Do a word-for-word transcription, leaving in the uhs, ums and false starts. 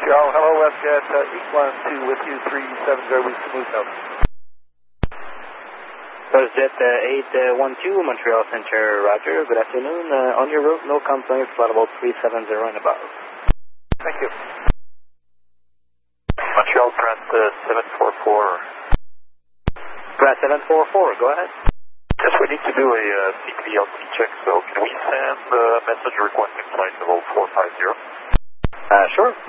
Montreal, hello, WestJet, uh, eight one two with you, three seven zero, we smooth note. WestJet uh, eight one two, Montreal Center, roger, good afternoon. Uh, on your route, no complaints, flight about three seven zero and above. Thank you. Montreal, Pratt uh, seven four four. Pratt seven four four, go ahead. Yes, we need to do a uh, C P L C check, so can we send a message requesting flight level four five zero? Uh, sure.